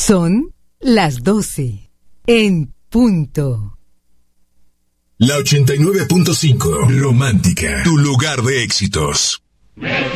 Son las 12 en punto. La 89.5, Romántica, tu lugar de éxitos.